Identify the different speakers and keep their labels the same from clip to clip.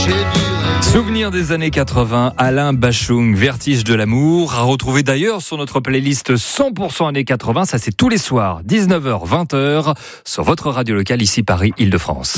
Speaker 1: Souvenir des années 80, Alain Bachung, Vertige de l'amour, à retrouver d'ailleurs sur notre playlist 100% années 80, ça c'est tous les soirs, 19h, 20h, sur votre radio locale, ici Paris, Île-de-France.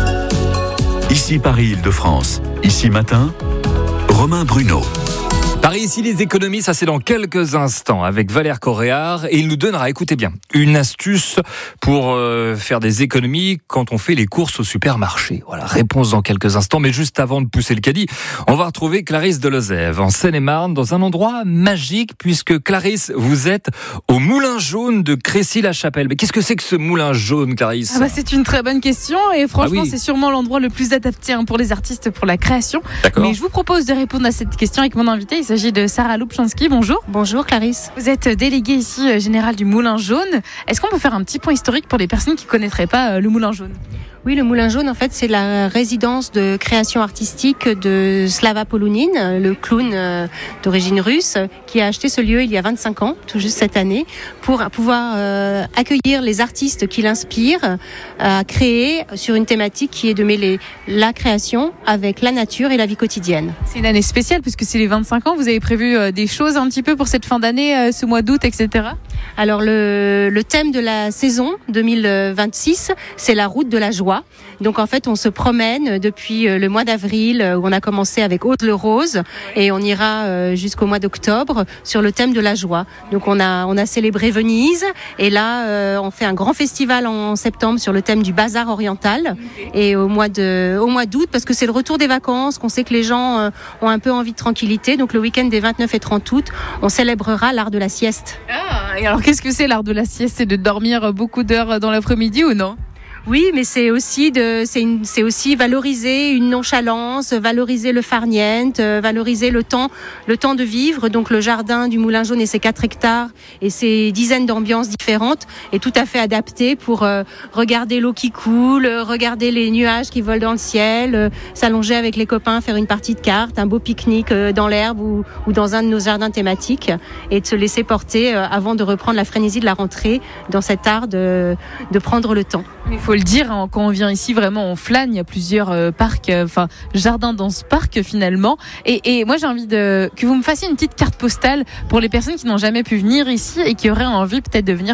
Speaker 2: Ici Paris, Île-de-France, ici matin, Romain Bruno.
Speaker 1: Paris, ici les économies, ça c'est dans quelques instants avec Valère Coréard et il nous donnera, écoutez bien, une astuce pour faire des économies quand on fait les courses au supermarché. Voilà, réponse dans quelques instants, mais juste avant de pousser le caddie, on va retrouver Clarisse de Lozève en Seine-et-Marne dans un endroit magique puisque Clarisse, vous êtes au Moulin Jaune de Crécy-la-Chapelle. Mais qu'est-ce que c'est que ce Moulin Jaune, Clarisse ?
Speaker 3: C'est une très bonne question et franchement c'est sûrement l'endroit le plus adapté pour les artistes pour la création.
Speaker 1: D'accord.
Speaker 3: Mais je vous propose de répondre à cette question avec mon invité. Il s'agit de Sarah Lubchansky. Bonjour.
Speaker 4: Bonjour Clarisse.
Speaker 3: Vous êtes déléguée ici générale du Moulin Jaune. Est-ce qu'on peut faire un petit point historique pour les personnes qui ne connaîtraient pas le Moulin Jaune ?
Speaker 4: Oui, le Moulin Jaune, en fait, c'est la résidence de création artistique de Slava Polounine, le clown d'origine russe, qui a acheté ce lieu il y a 25 ans, tout juste cette année, pour pouvoir accueillir les artistes qui l'inspirent à créer sur une thématique qui est de mêler la création avec la nature et la vie quotidienne.
Speaker 3: C'est une année spéciale puisque c'est les 25 ans. Vous avez prévu des choses un petit peu pour cette fin d'année, ce mois d'août, etc.
Speaker 4: Alors, le thème de la saison 2026, c'est la route de la joie. Donc en fait, on se promène depuis le mois d'avril où on a commencé avec Ose le Rose et on ira jusqu'au mois d'octobre sur le thème de la joie. Donc on a célébré Venise et là on fait un grand festival en septembre sur le thème du bazar oriental et au mois d'août parce que c'est le retour des vacances, qu'on sait que les gens ont un peu envie de tranquillité. Donc le week-end des 29 et 30 août, on célébrera l'art de la sieste.
Speaker 3: Ah, et alors qu'est-ce que c'est l'art de la sieste ? C'est de dormir beaucoup d'heures dans l'après-midi ou non ?
Speaker 4: Oui, mais c'est aussi valoriser une nonchalance, valoriser le farniente, valoriser le temps de vivre. Donc le jardin du Moulin Jaune et ses 4 hectares et ses dizaines d'ambiances différentes est tout à fait adapté pour regarder l'eau qui coule, regarder les nuages qui volent dans le ciel, s'allonger avec les copains, faire une partie de cartes, un beau pique-nique dans l'herbe ou dans un de nos jardins thématiques et de se laisser porter avant de reprendre la frénésie de la rentrée dans cet art de prendre le temps.
Speaker 3: Il faut le dire, quand on vient ici, vraiment, on flâne. Il y a plusieurs parcs, jardins dans ce parc finalement. Et moi, j'ai envie que vous me fassiez une petite carte postale pour les personnes qui n'ont jamais pu venir ici et qui auraient envie peut-être de venir